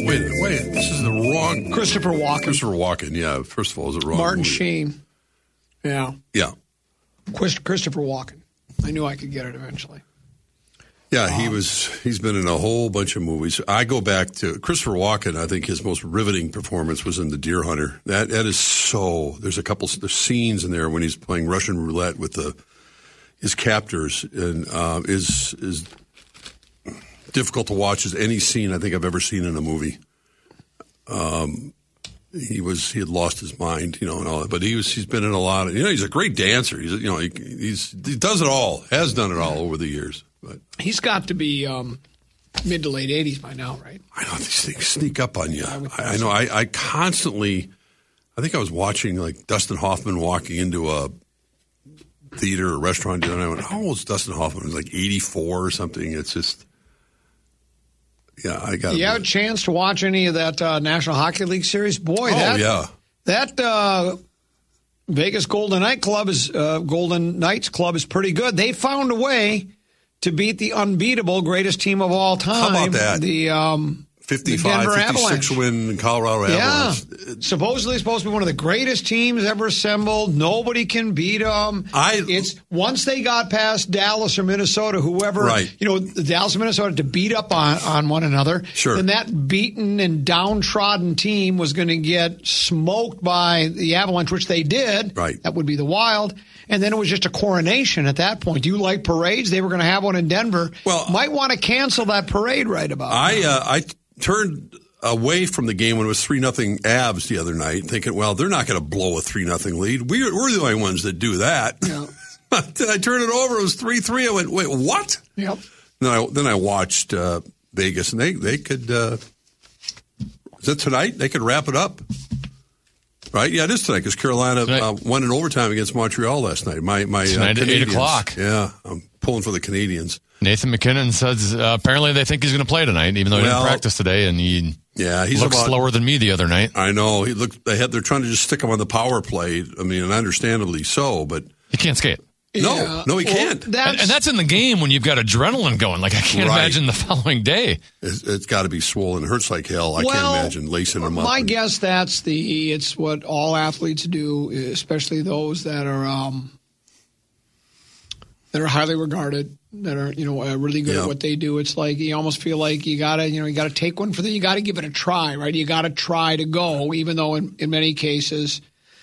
Wait. This is the wrong... Christopher Walken. Christopher Walken, yeah. First of all, is it wrong? Martin movie? Sheen. Yeah. Yeah. Christopher Walken. I knew I could get it eventually. Yeah, he's been in a whole bunch of movies. I go back to Christopher Walken. I think his most riveting performance was in The Deer Hunter. That is so. There's scenes in there when he's playing Russian roulette with his captors, and is difficult to watch as any scene I think I've ever seen in a movie. He had lost his mind, and all that. But he's been in a lot of. He's a great dancer. He does it all. Has done it all over the years. But he's got to be mid to late 80s by now, right? I know these things sneak up on you. I know. I constantly. I think I was watching like Dustin Hoffman walking into a theater or restaurant, and I went, "How old is Dustin Hoffman?" He was like 84 or something. It's just. Yeah, I got. You have a chance to watch any of that National Hockey League series? Boy, that Vegas Golden Knights Club is pretty good. They found a way to beat the unbeatable greatest team of all time. How about that? The 55, 56 win Colorado Avalanche. Yeah. Supposedly supposed to be one of the greatest teams ever assembled. Nobody can beat them. It's once they got past Dallas or Minnesota, whoever, right. The Dallas and Minnesota to beat up on one another. Sure. Then that beaten and downtrodden team was going to get smoked by the Avalanche, which they did. Right. That would be the Wild. And then it was just a coronation at that point. Do you like parades? They were going to have one in Denver. Well, might want to cancel that parade right about now. I turned away from the game when it was 3-0 Avs the other night, thinking, well, they're not going to blow a 3-0 lead. We're the only ones that do that. Yeah. Then I turned it over. It was 3-3. I went, wait, what? Yep. Then I watched Vegas, and they could. Is it tonight? They could wrap it up. Right? Yeah, it is tonight because Carolina won in overtime against Montreal last night. My tonight at 8 o'clock. Yeah, I'm pulling for the Canadians. Nathan McKinnon says apparently they think he's going to play tonight, even though he didn't practice today, and he looked slower than me the other night. I know. They're trying to just stick him on the power play. I mean, and understandably so, but he can't skate. No, he can't. And that's in the game when you've got adrenaline going. Like, I can't imagine the following day. It's got to be swollen. It hurts like hell. I can't imagine lacing them up. My guess it's what all athletes do, especially those that are highly regarded, that are really good at what they do. It's like you almost feel like you gotta take one for you gotta give it a try, right? You gotta try to go, even though in many cases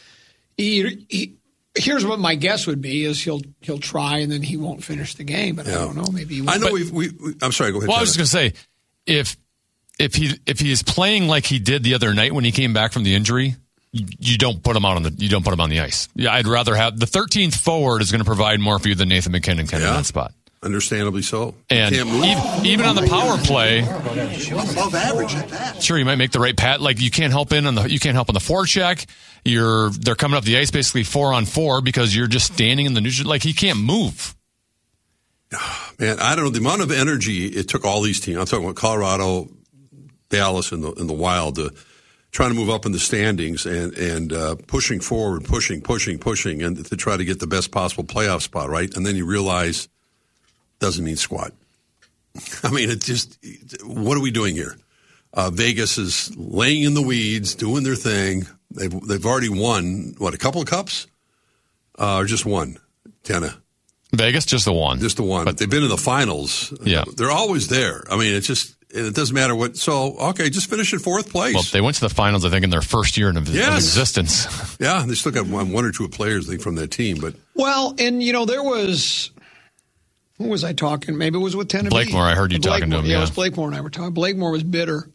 here's what my guess would be: is he'll try and then he won't finish the game. But I don't know. Maybe he won't. I know. I'm sorry. Go ahead. Well, I was just going to say, if he is playing like he did the other night when he came back from the injury, you don't put him on the ice. Yeah, I'd rather have the 13th forward is going to provide more for you than Nathan McKinnon can in that spot. Understandably so. And even on the power play, above average at that. Sure, you might make the right pat. Like you can't help on the forecheck. They're coming up the ice basically 4-on-4 because you're just standing in the neutral. Like he can't move. Man, I don't know the amount of energy it took all these teams. I'm talking about Colorado, Dallas, and the Wild trying to move up in the standings and pushing forward, pushing, and to try to get the best possible playoff spot, right? And then you realize. Doesn't mean squat. I mean, what are we doing here? Vegas is laying in the weeds, doing their thing. They've already won, a couple of cups? Or just one? Kenna? Vegas, just the one. Just the one. But they've been in the finals. Yeah. They're always there. I mean, it doesn't matter what. So, okay, just finish in fourth place. Well, they went to the finals, I think, in their first year of existence. Yeah, they still got one or two players, I think, from that team. But well, and, there was... Who was I talking? Maybe it was with Tennessee. Blakemore, I heard you talking to him. Yeah, it was Blakemore and I were talking. Blakemore was bitter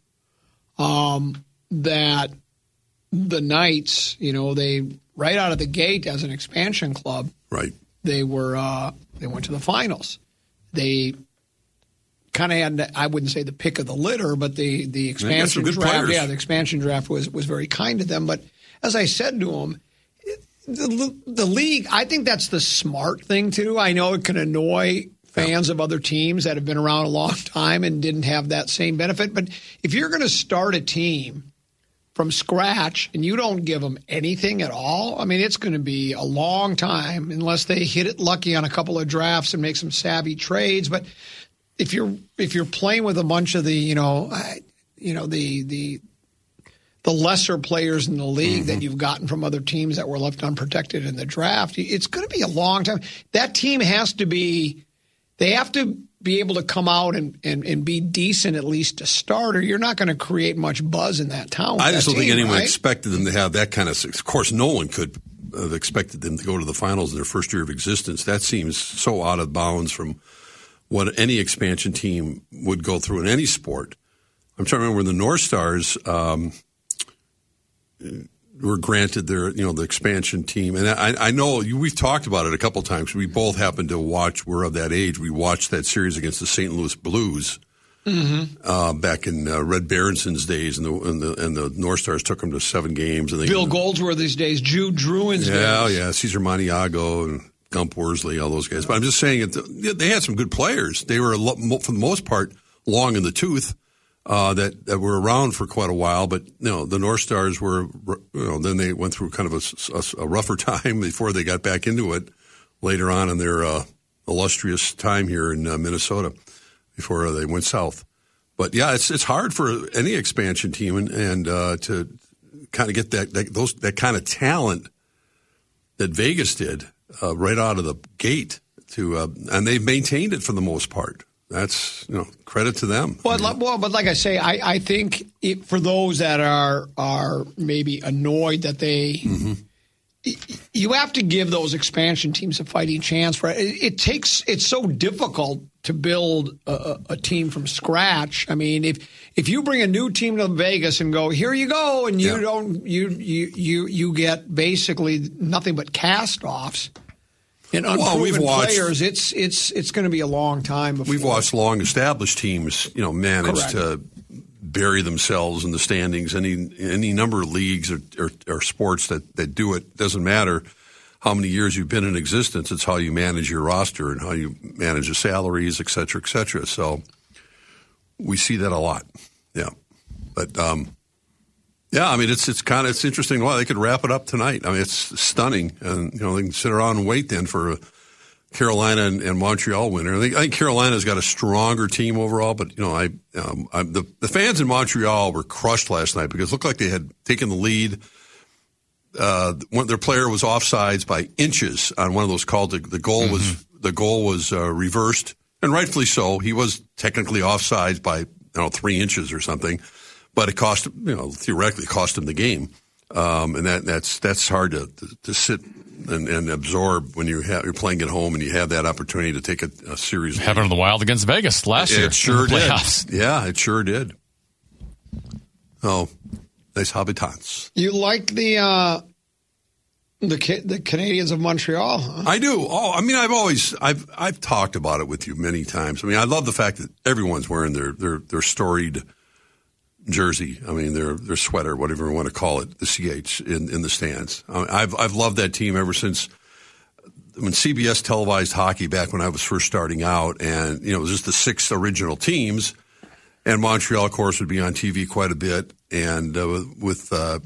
that the Knights, they right out of the gate as an expansion club, right? They went to the finals. They kind of had, I wouldn't say the pick of the litter, but the expansion draft. Yeah, the expansion draft was very kind to them. But as I said to them. The league, I think that's the smart thing to do. I know it can annoy fans of other teams that have been around a long time and didn't have that same benefit. But if you're going to start a team from scratch and you don't give them anything at all, I mean, it's going to be a long time unless they hit it lucky on a couple of drafts and make some savvy trades. But if you're playing with a bunch of the, the lesser players in the league that you've gotten from other teams that were left unprotected in the draft. It's going to be a long time. That team has to be able to come out and be decent at least to start, or you're not going to create much buzz in that town. I just don't think anyone expected them to have that kind of course, no one could have expected them to go to the finals in their first year of existence. That seems so out of bounds from what any expansion team would go through in any sport. I'm trying to remember when the North Stars were granted their, the expansion team. And I know we've talked about it a couple of times. We both happened to watch, we're of that age. We watched that series against the St. Louis Blues back in Red Berenson's days, and the North Stars took them to 7 games. And Bill Goldsworthy's days, Jude Druin's days. Yeah, Cesar Maniago and Gump Worsley, all those guys. But I'm just saying, they had some good players. They were, for the most part, long in the tooth. That were around for quite a while, but the North Stars were, then they went through kind of a rougher time before they got back into it later on in their illustrious time here in Minnesota before they went south. But yeah, it's hard for any expansion team and to kind of get that kind of talent that Vegas did right out of the gate and they've maintained it for the most part. That's, credit to them. But like I say, I think for those that are maybe annoyed that they, you have to give those expansion teams a fighting chance for it. It's so difficult to build a team from scratch. I mean, if you bring a new team to Vegas and go, here you go, and you get basically nothing but cast-offs. And unproven players, it's going to be a long time before. We've watched long-established teams, manage to bury themselves in the standings. Any number of leagues or sports that do it. Doesn't matter how many years you've been in existence. It's how you manage your roster and how you manage the salaries, et cetera, et cetera. So we see that a lot. Yeah, but it's interesting. Well, they could wrap it up tonight. I mean, it's stunning, and they can sit around and wait then for a Carolina and Montreal winner. I think Carolina's got a stronger team overall, but the fans in Montreal were crushed last night because it looked like they had taken the lead. When their player was offsides by inches on one of those calls. The goal was reversed, and rightfully so. He was technically offsides by 3 inches or something. But it cost theoretically cost him the game, and that's hard to sit and absorb when you're playing at home and you have that opportunity to take a series. Happened in the Wild against Vegas last year. It sure did. Yeah, it sure did. Oh, nice habitants. You like the Canadiens of Montreal? Huh? I do. Oh, I mean, I've talked about it with you many times. I mean, I love the fact that everyone's wearing their storied jersey. I mean, their sweater, whatever you want to call it, the CH in the stands. I've loved that team ever since when CBS televised hockey back when I was first starting out, and it was just the 6 original teams, and Montreal, of course, would be on TV quite a bit, and with Guy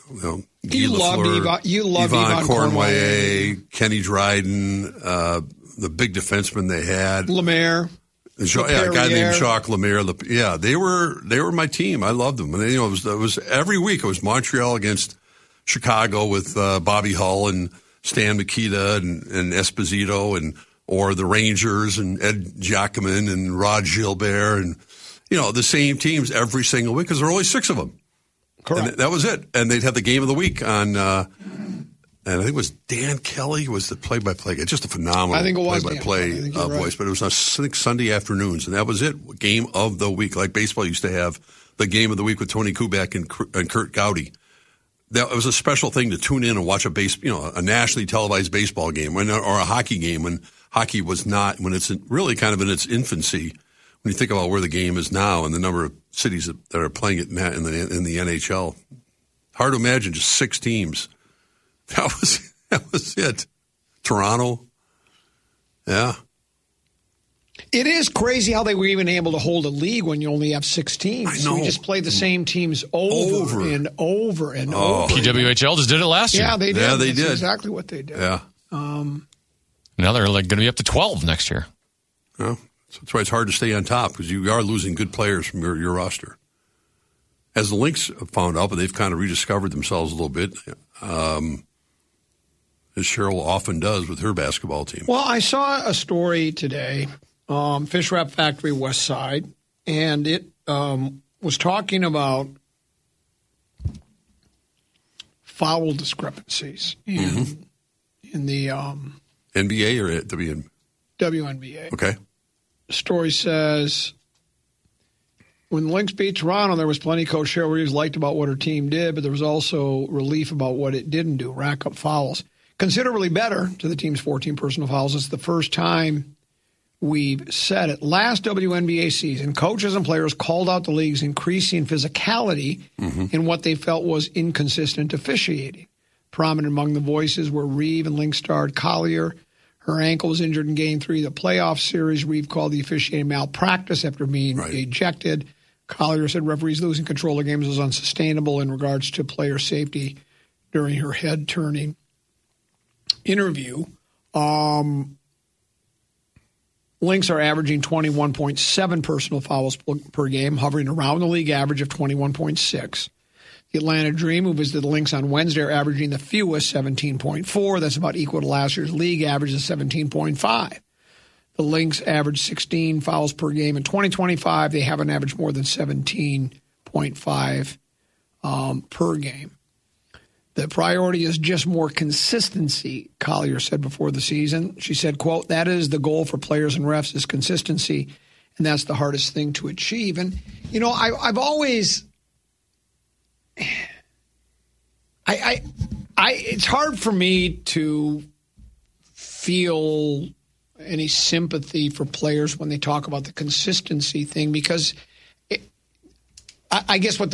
Lafleur, Yvon Cornway, Kenny Dryden, the big defenseman they had, Lemaire. A guy named Jacques Lemaire. They were my team. I loved them. And it was every week. It was Montreal against Chicago with Bobby Hull and Stan Mikita and Esposito or the Rangers and Ed Giacomin and Rod Gilbert and the same teams every single week because there were only 6 of them. Correct. And that was it. And they'd have the game of the week on. And I think it was Dan Kelly was the play-by-play guy. Just a phenomenal play-by-play voice. But it was on Sunday afternoons, and that was it. Game of the week. Like baseball used to have the game of the week with Tony Kubek and Kurt Gowdy. That was a special thing to tune in and watch a nationally televised baseball game or a hockey game when hockey was not, when it's really kind of in its infancy. When you think about where the game is now and the number of cities that are playing it in the NHL. Hard to imagine just 6 teams. That was it. Toronto. Yeah. It is crazy how they were even able to hold a league when you only have 6 teams. I know. You just play the same teams over and over and over. PWHL just did it last year. Yeah, they did. Yeah, they did. That's exactly what they did. Yeah. Now they're going to be up to 12 next year. Yeah. So that's why it's hard to stay on top because you are losing good players from your roster. as the Lynx found out, but they've kind of rediscovered themselves a little bit, as Cheryl often does with her basketball team. Well, I saw a story today, Fish Wrap Factory West Side, and it was talking about foul discrepancies in the NBA or at WNBA. Okay. The story says, when the Lynx beat Toronto, there was plenty Coach Cheryl Reeves liked about what her team did, but there was also relief about what it didn't do, rack up fouls. Considerably better to the team's 14 personal fouls. It's the first time we've said it. Last WNBA season, coaches and players called out the league's increasing physicality in what they felt was inconsistent officiating. Prominent among the voices were Reeve and Lynx star Collier. Her ankle was injured in Game 3 of the playoff series. Reeve called the officiating malpractice after being ejected. Collier said referees losing control of games was unsustainable in regards to player safety during her head-turning interview. Lynx are averaging 21.7 personal fouls per game, hovering around the league average of 21.6. The Atlanta Dream, who visited the Lynx on Wednesday, are averaging the fewest, 17.4. That's about equal to last year's league average of 17.5. The Lynx average 16 fouls per game. In 2025, they haven't averaged more than 17.5 per game. The priority is just more consistency, Collier said before the season. She said, quote, that is the goal for players and refs is consistency, and that's the hardest thing to achieve. And, you know, I've always it's hard for me to feel any sympathy for players when they talk about the consistency thing, because I guess what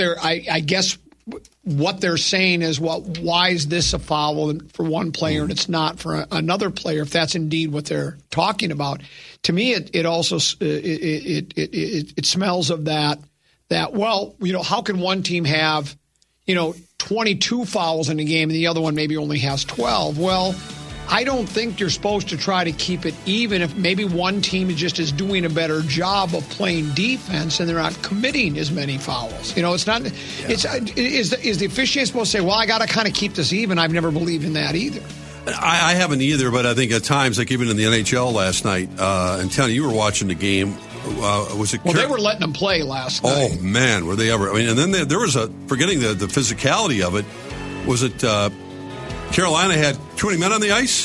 they're saying is, why is this a foul for one player and it's not for another player, if that's indeed what they're talking about. To me, it also it smells of that, well, you know, how can one team have, you know, 22 fouls in a game and the other one maybe only has 12? Well, I don't think you're supposed to try to keep it even if maybe one team is doing a better job of playing defense and they're not committing as many fouls. You know, it's not. Yeah. Is the officiant supposed to say, well, I got to kind of keep this even? I've never believed in that either. I haven't either, but I think at times, like even in the NHL last night, and Tony, you were watching the game. Was it? Well, they were letting them play last night. Oh man, were they ever? I mean, and then there was forgetting the physicality of it. Was it? Carolina had too many men on the ice.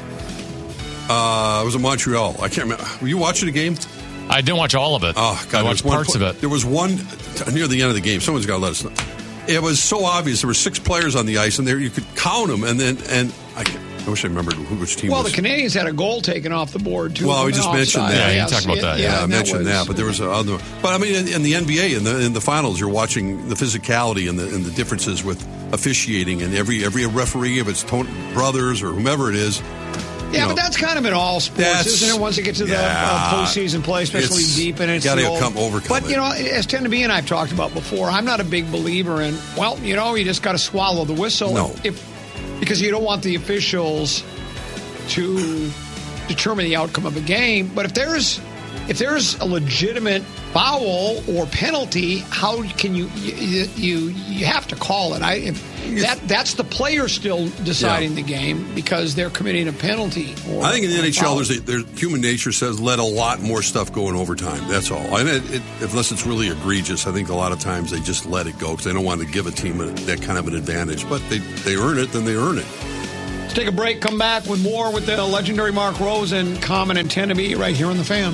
It was in Montreal. I can't remember. Were you watching the game? I didn't watch all of it. Oh, God. I watched parts of it. There was one near the end of the game. Someone's got to let us know. It was so obvious. There were 6 players on the ice, and you could count them. And I wish I remembered which team. Well, the Canadians had a goal taken off the board too. Well, we just mentioned that. Yeah, you talked about that. Yeah, I mentioned that. But there was other. But I mean, in the NBA, in the finals, you're watching the physicality and the differences with officiating, and every referee, if it's brothers or whomever it is. Yeah, but that's kind of in all sports, isn't it? Once you get to the postseason play, especially deep in it. Got to overcome But, it. you know, as Tend to Be and I've talked about before, I'm not a big believer in, well, you know, you just got to swallow the whistle. No. Because you don't want the officials to determine the outcome of a game. But if there's a legitimate foul or penalty, how can you have to call it? That's the player still deciding the game because they're committing a penalty. I think in the NHL, there's human nature says let a lot more stuff go in overtime. That's all. And unless it's really egregious, I think a lot of times they just let it go because they don't want to give a team that kind of an advantage. But they earn it, then they earn it. Let's take a break. Come back with more with the legendary Mark Rose and Common and Tend to Be right here on The Fan.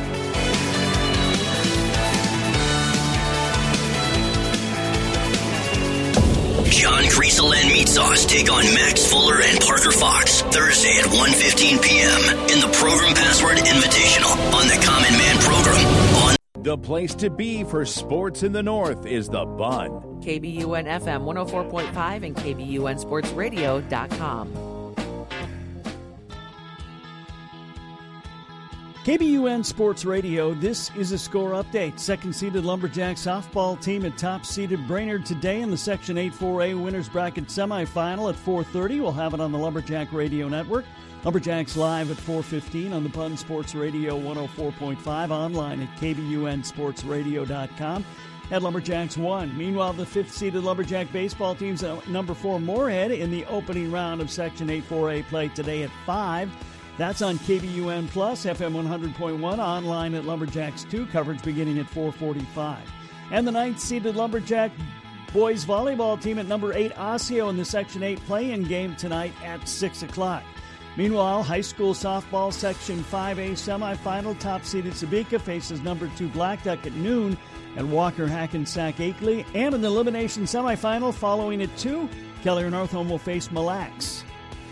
John Kriesel and Meat Sauce take on Max Fuller and Parker Fox Thursday at 1:15 p.m. in the Program Password Invitational on the Common Man program. The place to be for sports in the North is The Bun. KBUN FM 104.5 and KBUNSportsRadio.com. KBUN Sports Radio, this is a score update. Second-seeded Lumberjack softball team at top-seeded Brainerd today in the Section 8-4A Winners Bracket semifinal at 4:30. We'll have it on the Lumberjack Radio Network. Lumberjacks live at 4:15 on the Bun Sports Radio 104.5, online at KBUNSportsRadio.com. at Lumberjacks 1. Meanwhile, the 5th-seeded Lumberjack baseball team's number 4 Moorhead in the opening round of Section 8-4A play today at 5. That's on KBUN Plus, FM 100.1, online at Lumberjacks 2, coverage beginning at 4:45. And the 9th-seeded Lumberjack boys volleyball team at number 8 Osseo in the Section 8 play-in game tonight at 6 o'clock. Meanwhile, high school softball Section 5A semifinal, top-seeded Sabika faces number 2 Black Duck at noon at Walker Hackensack Akeley. And in the elimination semifinal, following at 2, Keller Northholm will face Mille Lacs.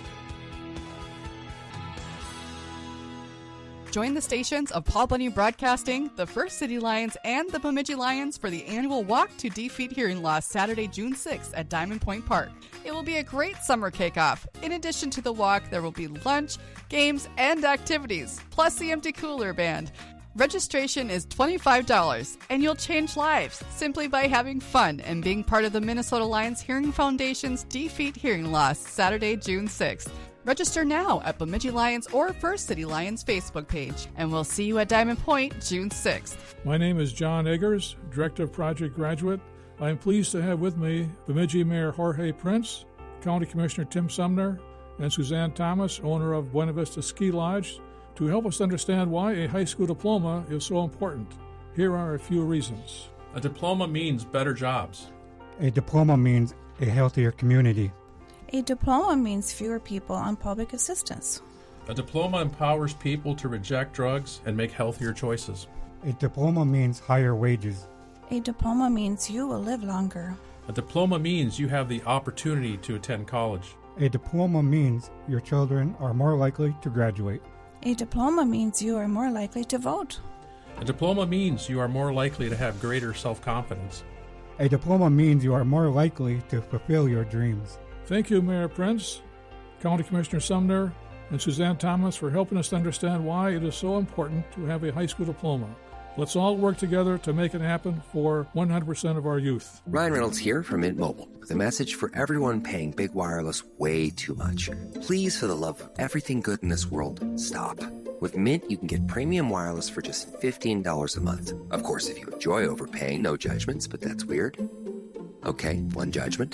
Join the stations of Paul Bunny Broadcasting, the First City Lions, and the Bemidji Lions for the annual Walk to Defeat Hearing Loss Saturday, June 6th at Diamond Point Park. It will be a great summer kickoff. In addition to the walk, there will be lunch, games, and activities, plus the Empty Cooler Band. Registration is $25, and you'll change lives simply by having fun and being part of the Minnesota Lions Hearing Foundation's Defeat Hearing Loss Saturday, June 6th. Register now at Bemidji Lions or First City Lions Facebook page, and we'll see you at Diamond Point June 6th. My name is John Eggers, Director of Project Graduate. I am pleased to have with me Bemidji Mayor Jorge Prince, County Commissioner Tim Sumner, and Suzanne Thomas, owner of Buena Vista Ski Lodge, to help us understand why a high school diploma is so important. Here are a few reasons. A diploma means better jobs. A diploma means a healthier community. A diploma means fewer people on public assistance. A diploma empowers people to reject drugs and make healthier choices. A diploma means higher wages. A diploma means you will live longer. A diploma means you have the opportunity to attend college. A diploma means your children are more likely to graduate. A diploma means you are more likely to vote. A diploma means you are more likely to have greater self-confidence. A diploma means you are more likely to fulfill your dreams. Thank you, Mayor Prince, County Commissioner Sumner, and Suzanne Thomas for helping us understand why it is so important to have a high school diploma. Let's all work together to make it happen for 100% of our youth. Ryan Reynolds here from Mint Mobile with a message for everyone paying big wireless way too much. Please, for the love of everything good in this world, stop. With Mint, you can get premium wireless for just $15 a month. Of course, if you enjoy overpaying, no judgments, but that's weird. Okay, one judgment.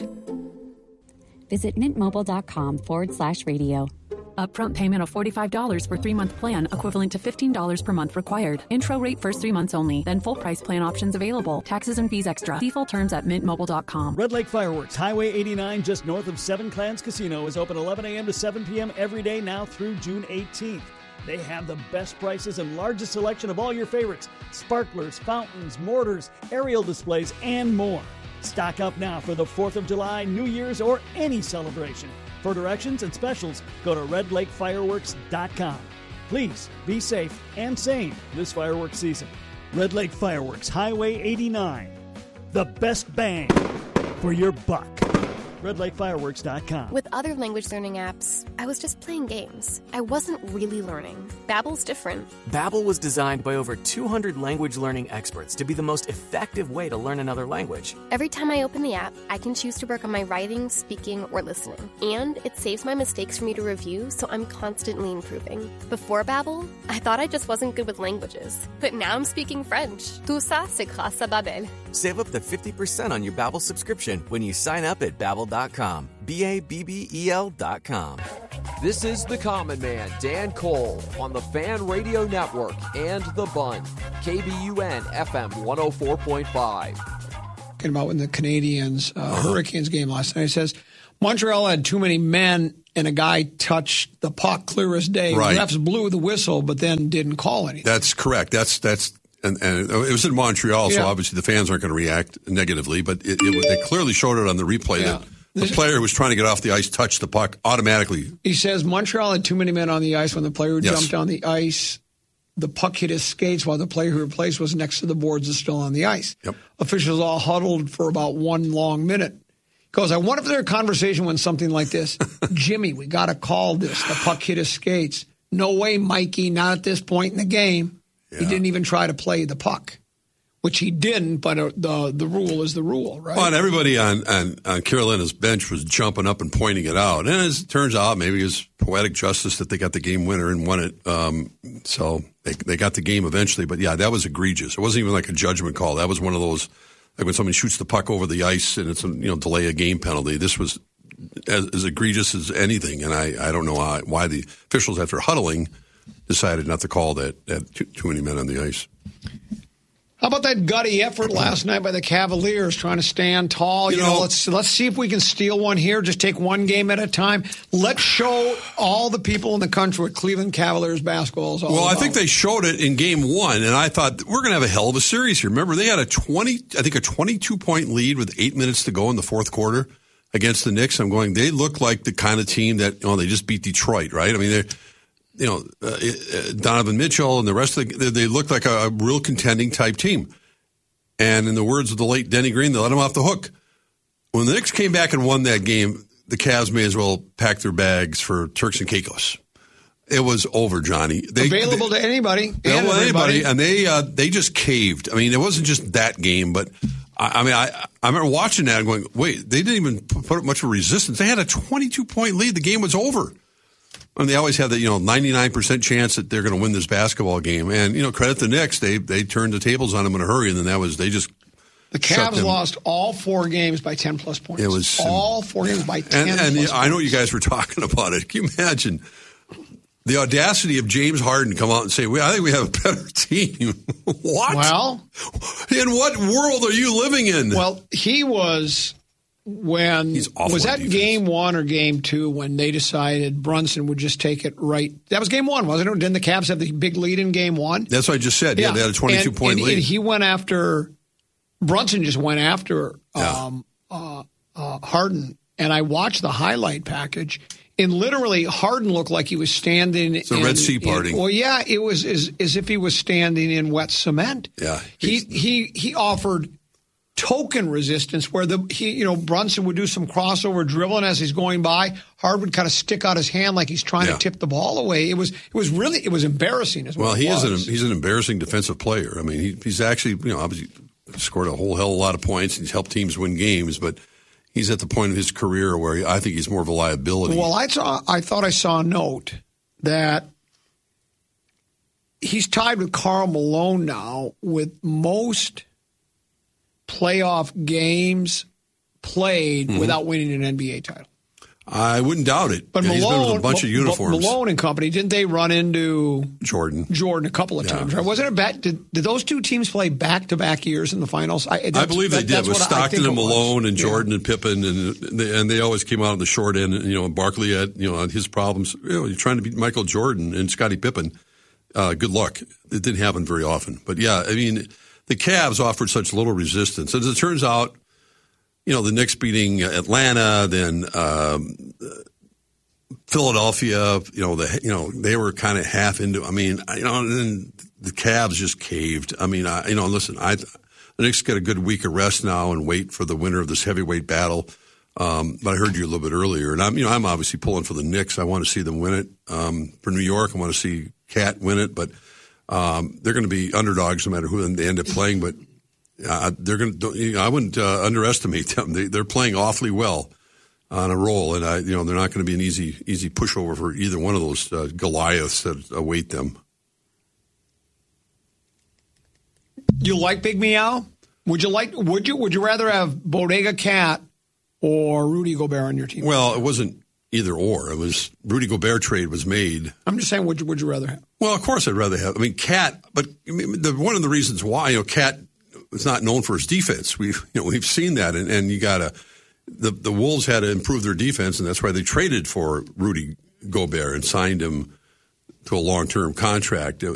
Visit mintmobile.com/radio. Upfront payment of $45 for 3-month plan, equivalent to $15 per month required. Intro rate first 3 months only, then full price plan options available. Taxes and fees extra. See full terms at mintmobile.com. Red Lake Fireworks, Highway 89, just north of Seven Clans Casino, is open 11 a.m. to 7 p.m. every day now through June 18th. They have the best prices and largest selection of all your favorites: sparklers, fountains, mortars, aerial displays, and more. Stock up now for the 4th of July, New Year's, or any celebration. For directions and specials, go to redlakefireworks.com. Please be safe and sane this fireworks season. Red Lake Fireworks, Highway 89. The best bang for your buck. redlakefireworks.com. With other language learning apps, I was just playing games. I wasn't really learning. Babbel's different. Babbel was designed by over 200 language learning experts to be the most effective way to learn another language. Every time I open the app, I can choose to work on my writing, speaking, or listening. And it saves my mistakes for me to review, so I'm constantly improving. Before Babbel, I thought I just wasn't good with languages. But now I'm speaking French. Tout ça, c'est grâce à Babbel. Save up to 50% on your Babbel subscription when you sign up at Babbel.com. Babbel.com. This is the Common Man, Dan Cole, on the Fan Radio Network and The Bun, KBUN FM 104.5. Talking about when the Canadians Hurricanes game last night, it says Montreal had too many men and a guy touched the puck clear as day. Right. The refs blew the whistle, but then didn't call anything. That's correct. That's and it was in Montreal, so obviously the fans aren't going to react negatively, but they clearly showed it on the replay that the player who was trying to get off the ice touched the puck automatically. He says Montreal had too many men on the ice. When the player who jumped on the ice, the puck hit his skates while the player who replaced was next to the boards and still on the ice. Yep. Officials all huddled for about 1 long minute. He goes, I wonder if there's a conversation when something like this, Jimmy, we got to call this. The puck hit his skates. No way, Mikey, not at this point in the game. Yeah. He didn't even try to play the puck, which he didn't, but the rule is the rule, right? Well, and everybody on Carolina's bench was jumping up and pointing it out. And as it turns out, maybe it was poetic justice that they got the game winner and won it. So they got the game eventually. But, yeah, that was egregious. It wasn't even like a judgment call. That was one of those like when somebody shoots the puck over the ice and it's a delay a game penalty. This was as egregious as anything, and I don't know why the officials, after huddling, decided not to call that too many men on the ice. How about that gutty effort last night by the Cavaliers, trying to stand tall? Let's see if we can steal one here. Just take one game at a time. Let's show all the people in the country what Cleveland Cavaliers basketball is all about. I think they showed it in game one, and I thought we're going to have a hell of a series here. Remember, they had a 22-point lead with 8 minutes to go in the fourth quarter against the Knicks. I'm going, they look like the kind of team that they just beat Detroit, right? I mean, they're. Donovan Mitchell and the rest of they looked like a real contending type team. And in the words of the late Denny Green, they let them off the hook. When the Knicks came back and won that game, the Cavs may as well pack their bags for Turks and Caicos. It was over, Johnny. Available to anybody. And they just caved. I mean, it wasn't just that game, but I remember watching that and going, wait, they didn't even put up much of a resistance. They had a 22-point lead. The game was over. And they always have the 99% chance that they're going to win this basketball game. And credit the Knicks, they turned the tables on them in a hurry, and then the Cavs lost all 4 games by 10-plus points. It was all 4 games by 10. And I know you guys were talking about it. Can you imagine the audacity of James Harden come out and say, I think we have a better team? What? Well, in what world are you living in? Well, he was. Was that game 1 or game 2 when they decided Brunson would just take it right? That was game 1, wasn't it? Didn't the Cavs have the big lead in game 1? That's what I just said. Yeah, they had a 22-point lead. And he went after Brunson. Just went after Harden. And I watched the highlight package. And literally, Harden looked like he was standing. It's a Red Sea party. It was as if he was standing in wet cement. Yeah, he offered token resistance where Brunson would do some crossover dribbling as he's going by. Harden would kind of stick out his hand like he's trying to tip the ball away. It was embarrassing as well. Well, he's an embarrassing defensive player. I mean, he's actually obviously scored a whole hell of a lot of points and he's helped teams win games, but he's at the point of his career where I think he's more of a liability. Well, I thought I saw a note that he's tied with Karl Malone now with most playoff games played without winning an NBA title. I wouldn't doubt it. But Malone, he's been with a bunch of uniforms. Malone and company, didn't they run into Jordan a couple of times? Right? Wasn't it did those two teams play back-to-back years in the finals? I believe they did with Stockton and Malone and Jordan and Pippen, and they always came out on the short end. And Barkley had his problems. You're trying to beat Michael Jordan and Scottie Pippen. Good luck. It didn't happen very often. But yeah, I mean, the Cavs offered such little resistance. As it turns out, the Knicks beating Atlanta, then Philadelphia, they were kind of half into. I mean, and then the Cavs just caved. I mean, listen, the Knicks get a good week of rest now and wait for the winner of this heavyweight battle. But I heard you a little bit earlier, and I'm obviously pulling for the Knicks. I want to see them win it. For New York, I want to see Cat win it, but they're going to be underdogs no matter who they end up playing. But they're going to. I wouldn't underestimate them. They're playing awfully well on a roll, and they're not going to be an easy pushover for either one of those Goliaths that await them. You like Big Meow? Would you rather have Bodega Cat or Rudy Gobert on your team? Well, it wasn't either or. It was Rudy Gobert trade was made. I'm just saying, would you rather have? Well, of course I'd rather have. I mean, Cat. But one of the reasons why Cat is not known for his defense. We've seen that, and you got to. The Wolves had to improve their defense, and that's why they traded for Rudy Gobert and signed him to a long-term contract.